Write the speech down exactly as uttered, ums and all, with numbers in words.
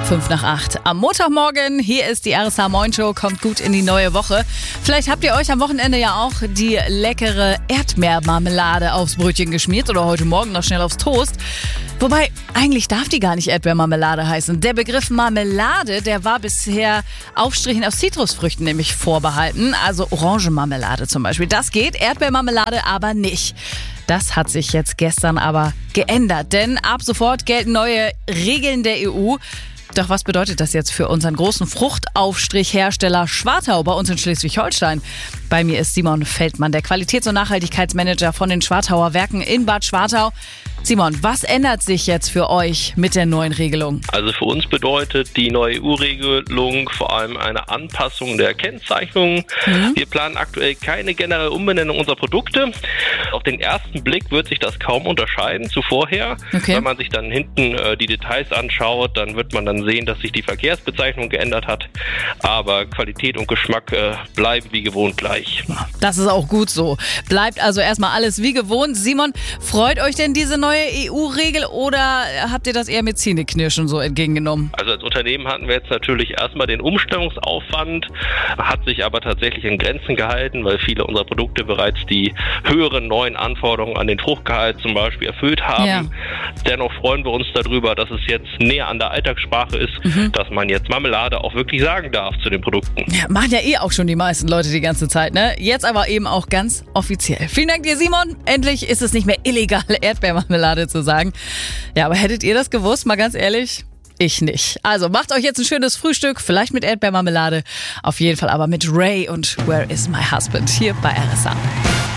Fünf nach acht. Am Montagmorgen, hier ist die R S H Morning Show, kommt gut in die neue Woche. Vielleicht habt ihr euch am Wochenende ja auch die leckere Erdbeermarmelade aufs Brötchen geschmiert oder heute Morgen noch schnell aufs Toast. Wobei, eigentlich darf die gar nicht Erdbeermarmelade heißen. Der Begriff Marmelade, der war bisher Aufstrichen aus Zitrusfrüchten nämlich vorbehalten. Also Orangenmarmelade zum Beispiel. Das geht, Erdbeermarmelade aber nicht. Das hat sich jetzt gestern aber geändert, denn ab sofort gelten neue Regeln der E U. Doch was bedeutet das jetzt für unseren großen Fruchtaufstrichhersteller Schwartau bei uns in Schleswig-Holstein? Bei mir ist Simon Feldmann, der Qualitäts- und Nachhaltigkeitsmanager von den Schwartauer Werken in Bad Schwartau. Simon, was ändert sich jetzt für euch mit der neuen Regelung? Also für uns bedeutet die neue E U-Regelung vor allem eine Anpassung der Kennzeichnung. Mhm. Wir planen aktuell keine generelle Umbenennung unserer Produkte. Auf den ersten Blick wird sich das kaum unterscheiden zu vorher. Okay. Wenn man sich dann hinten äh, die Details anschaut, dann wird man dann sehen, dass sich die Verkehrsbezeichnung geändert hat. Aber Qualität und Geschmack äh, bleiben wie gewohnt gleich. Das ist auch gut so. Bleibt also erstmal alles wie gewohnt. Simon, freut euch denn diese neue E U-Regel oder habt ihr das eher mit Zähneknirschen so entgegengenommen? Also als Unternehmen hatten wir jetzt natürlich erstmal den Umstellungsaufwand, hat sich aber tatsächlich in Grenzen gehalten, weil viele unserer Produkte bereits die höheren neuen Anforderungen an den Fruchtgehalt zum Beispiel erfüllt haben. Ja. Dennoch freuen wir uns darüber, dass es jetzt näher an der Alltagssprache ist, mhm. dass man jetzt Marmelade auch wirklich sagen darf zu den Produkten. Ja, machen ja eh auch schon die meisten Leute die ganze Zeit, ne? Jetzt aber eben auch ganz offiziell. Vielen Dank dir, Simon. Endlich ist es nicht mehr illegal, Erdbeermarmelade zu sagen. Ja, aber hättet ihr das gewusst, mal ganz ehrlich? Ich nicht. Also macht euch jetzt ein schönes Frühstück, vielleicht mit Erdbeermarmelade, auf jeden Fall aber mit Ray und Where is my husband hier bei R S H.